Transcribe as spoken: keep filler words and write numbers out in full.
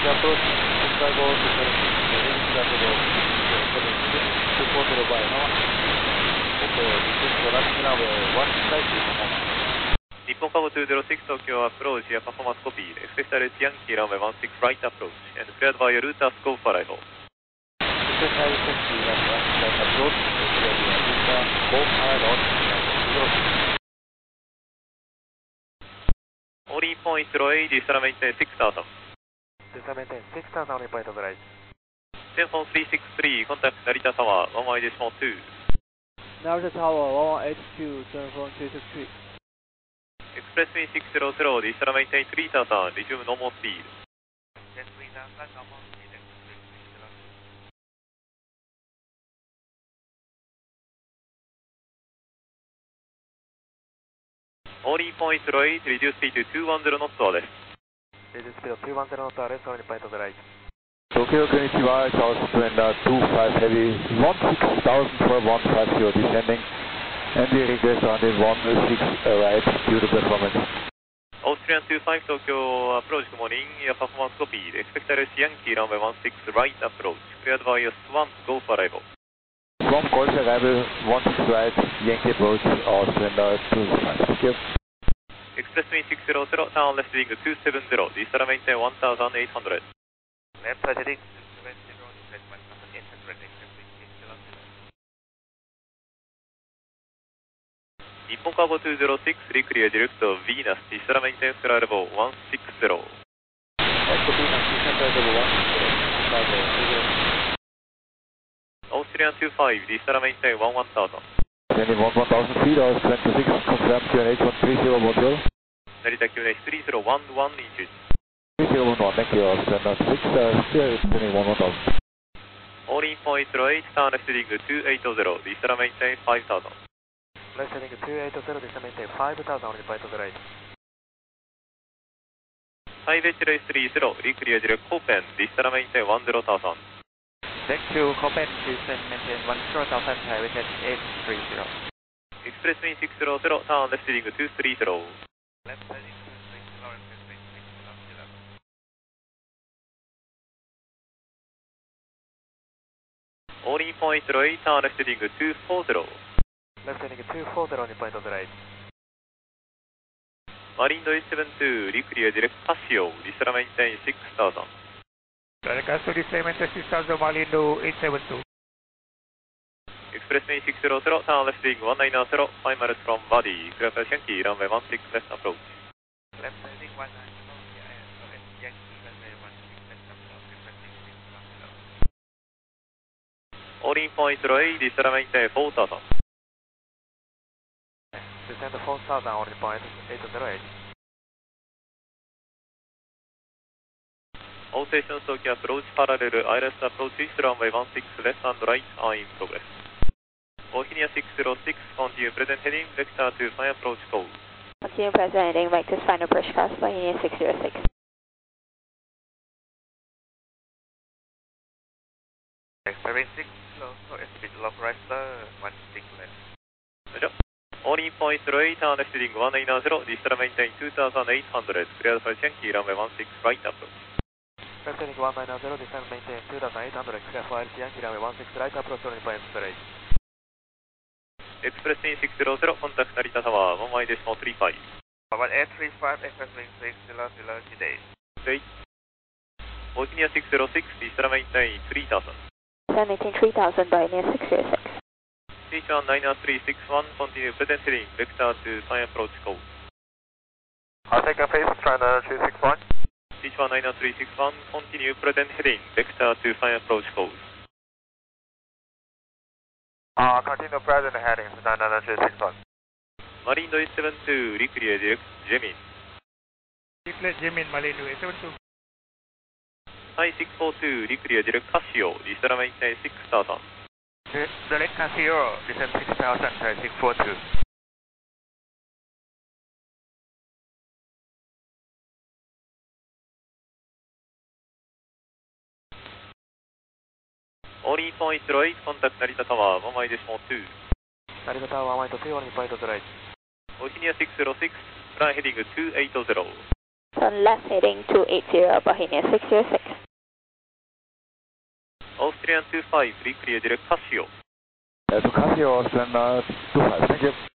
approach Chicago to zero six, heading Chicago zero seven six, two four zero by now. Okay, request the running runway one right is on. 日本カゴにゼロろく東京アプローチやパフォーマンスコピー、エクセスタレスヤンキーランウェイじゅうろくライトアプローチ、and cleared by your route as go for arrival. Secretary taxi runway one right approach, cleared by route as go for arrival. Only point zero eight, descend maintain six thousand. Descend maintain six thousand on point of right. Telephone three six three, contact Narita Tower one one decimal two. Narita Tower one one eight two, telephone three six three. Expressway six zero zero, descend maintain three thousand, resume normal speed. Only point zero eight, reduce speed to two one zero knotsです。 Reduce speed to two one zero knotsです。only point of right. Tokyo Konnichiwa, South Surrender two five heavy, one six thousand for one five zero descending, and we request runway one six right due to performance. Austrian two five Tokyo approach, good morning, your performance copy, expected Yankee runway one six right approach, cleared by your Swamp, go for arrival. Swamp, golf arrival, one six right, Yankee approach, Austrian two five, thank you. Expressway six zero zero, turn left heading two seven zero, descend maintain one thousand eight hundred. Left heading two seven zero, descend one thousand eight hundred, expressway six zero zero. 日本カゴにゼロろく、リクリアディレクト、ヴィーナス、ディスタラメンテンスクライブルいちろくゼロ。 Echo Venus, descend level one six zero, Chicago two zero six. Austrian two five,ディスタラメンテンone one thousand. Landing one one thousand feet, hours twenty-six, confirm Q N H one three zero one zero. 成田 Q N H three zero one one inches. three zero one one, thank you, Austrian six, uh, clear, landing one one thousand. Only point zero eight, turn left heading two eight zero, ディスタラメンテンfive thousand. Left heading two eight zero, descend maintain five thousand on the point of right. ハイベッチレイスリーゼロ、リクリアディレクト、コーペン、ディスタラメンテンone zero thousand. Deck two, Copen, descend maintain one zero thousand, Heritage eight three zero. Expressway six zero zero, turn left heading two three zero. Left heading two three zero, expressway six zero zero. Only point zero eight, turn left heading two four zero. Left heading two four zero on the point of right. Marine eight seven two, リクリアディレクト、パシオ、ディスタラメンテンsix thousand. Request to descend maintain six thousand, Marine eight seven two. Expressway six zero zero, turn left heading one nine zero, five miles from body, clear for Yankee, runway one six left approach. Left heading one nine zero, Yankee, runway one six left approach, expressway six zero zero. Only point zero eight, descend maintain four thousand. Descend four thousand on the point eight zero eight. All stations Tokyo approach parallel, I L S approach east runway one six left and right are in progress. Bohemia six zero six, continue present heading, vector to final approach call. Continue present heading, vector to final approach call, Bohemia six zero six. Expiring six, slow, so speed lock right sir, one six left. Roger. Only point zero eight, turn left heading one nine zero, distal maintain two thousand eight hundred, cleared for Yankee, runway one six right approach. Left heading one nine zero, descend maintain two thousand eight hundred, clear for Yankee runway one six right approach on the point straight. Expressway six zero zero, contact Narita Tower one one decimal three five. one eight three five, Expressway six zero zero today. Straight. Bohemia six zero six, distal maintain three thousand. Descend maintain three thousand, Bohemia six zero six. Station nine three six one, continue present heading, vector to final approach call. I'll take a face, China three six one. Station nine three six one, continue present heading, vector to final approach call. Uh, continue present heading, China three six one. Marine eight seven two, reclear direct, Jemin. Declare Jemin, Marine eight seven two. High six four two, reclear direct, Casio, distal maintain six thousand. Direct Casio, descend six thousand, six four two. Only point zero eight, contact Narita Tower one one decimal two. Narita Tower one one two on the point of right. Bohemia six zero six, turn heading two eight zero. Turn left heading two eight zero, Bohemia six zero six. Austrian two five, reclear direct Casio. Uh, to Casio, Austrian uh, two five, thank you.